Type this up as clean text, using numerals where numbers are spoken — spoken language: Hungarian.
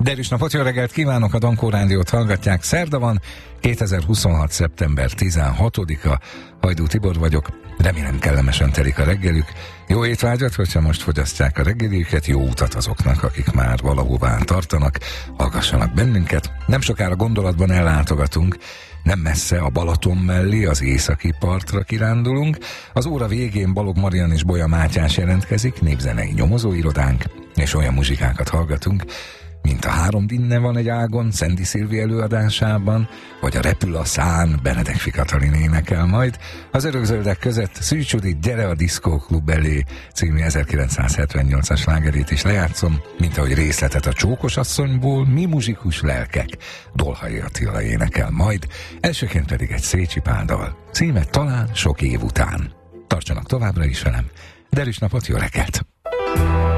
Derűs napot, jó reggelt kívánok, a Dankó Rádiót hallgatják. Szerda van, 2026. szeptember 16-a, Hajdú Tibor vagyok. Remélem kellemesen telik a reggelük. Jó étvágyat, hogyha most fogyasztják a reggelüket, jó utat azoknak, akik már valahová tartanak, hallgassanak bennünket. Nem sokára gondolatban ellátogatunk, nem messze a Balaton mellé, az északi partra kirándulunk. Az óra végén Balog Marian és Bolya Mátyás jelentkezik, népzenei nyomozóirodánk, és olyan muzsikákat hallgatunk, mint a Három dinne van egy ágon, Szendi Szilvi előadásában, vagy a Repül a szán, Benedek Katalin énekel majd. Az Örökzöldek között Szűcs Judit Gyere a Diszkó Klub elé című 1978-as slágerét is lejátszom, mint ahogy részletet a Csókos asszonyból, Mi muzsikus lelkek, Dolhai Attila énekel majd, elsőként pedig egy Szécsi Pál dal, címe Talán sok év után. Tartsanak továbbra is velem, Derűs napot, jó reggelt!